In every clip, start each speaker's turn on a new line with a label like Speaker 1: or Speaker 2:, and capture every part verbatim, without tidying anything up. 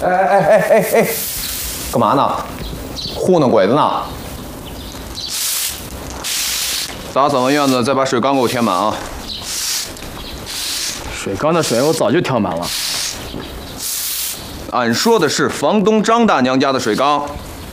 Speaker 1: 哎哎哎哎哎哎，干嘛呢？糊弄鬼子呢？打扫完院子，再把水缸给我填满啊！
Speaker 2: 水缸的水我早就挑满了。
Speaker 1: 俺说的是房东张大娘家的水缸。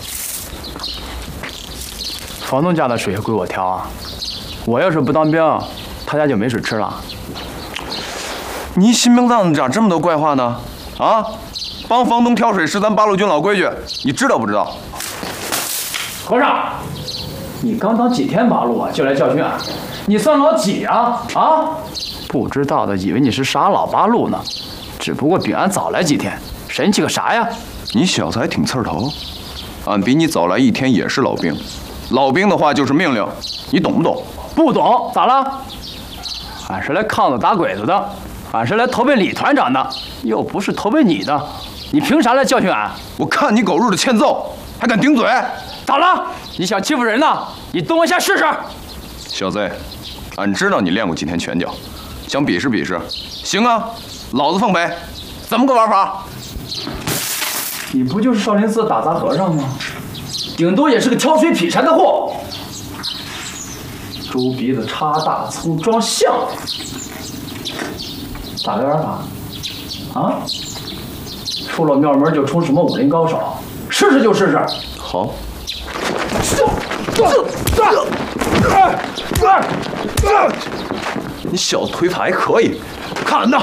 Speaker 2: 房东家的水也归我挑啊！我要是不当兵，他家就没水吃了。
Speaker 1: 你心明脏长这么多怪话呢？啊？帮房东挑水是咱八路军老规矩，你知道不知道？
Speaker 2: 和尚，你刚当几天八路啊，就来教训俺？你算老几啊？啊？不知道的以为你是傻老八路呢，只不过比俺早来几天，神气个啥呀？
Speaker 1: 你小子还挺刺头，俺比你早来一天也是老兵，老兵的话就是命令，你懂不懂？
Speaker 2: 不懂，咋了？俺是来抗子打鬼子的，俺是来投奔李团长的，又不是投奔你的，你凭啥来教训俺？
Speaker 1: 我看你狗日的欠揍，还敢顶嘴！
Speaker 2: 咋了？你想欺负人呢？你动我一下试试！
Speaker 1: 小子，俺知道你练过几天拳脚，想比试比试？行啊，老子奉陪。怎么个玩法？
Speaker 2: 你不就是少林寺打杂和尚吗？顶多也是个挑水劈柴的货。猪鼻子插大葱装象，咋个玩法？啊？出了庙门就冲什么武林高手？试试就试试。
Speaker 1: 好。你小子腿法还可以，看俺的！